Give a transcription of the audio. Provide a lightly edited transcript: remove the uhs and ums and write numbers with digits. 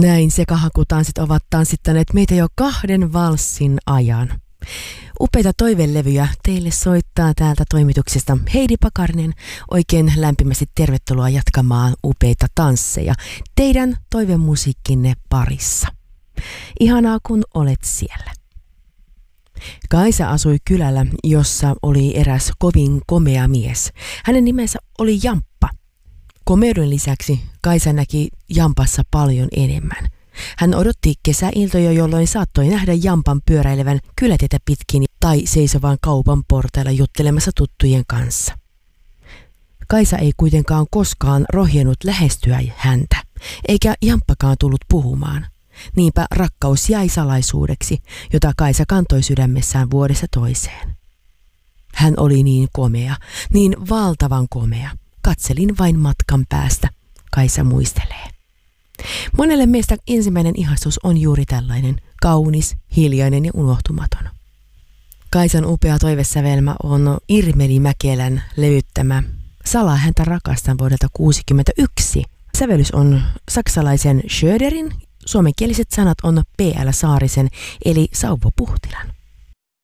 Näin sekahakutanssit ovat tanssittaneet meitä jo 2 valssin ajan. Upeita toivelevyjä teille soittaa täältä toimituksesta Heidi Pakarinen. Oikein lämpimästi tervetuloa jatkamaan upeita tansseja teidän toivemusiikkinne parissa. Ihanaa kun olet siellä. Kaisa asui kylällä, jossa oli eräs kovin komea mies. Hänen nimensä oli Jamppa. Komeuden lisäksi Kaisa näki Jampassa paljon enemmän. Hän odotti kesäiltoja, jolloin saattoi nähdä Jampan pyöräilevän kylätietä pitkin tai seisovan kaupan portailla juttelemassa tuttujen kanssa. Kaisa ei kuitenkaan koskaan rohjennut lähestyä häntä, eikä Jamppakaan tullut puhumaan. Niinpä rakkaus jäi salaisuudeksi, jota Kaisa kantoi sydämessään vuodesta toiseen. Hän oli niin komea, niin valtavan komea. Katselin vain matkan päästä, Kaisa muistelee. Monelle meistä ensimmäinen ihastus on juuri tällainen, kaunis, hiljainen ja unohtumaton. Kaisan upea toivesävelmä on Irmeli Mäkelän levyttämä Salaa häntä rakastan vuodelta 1961. Sävellys on saksalaisen Schröderin, suomenkieliset sanat on P.L. Saarisen eli Sauvo Puhtilan.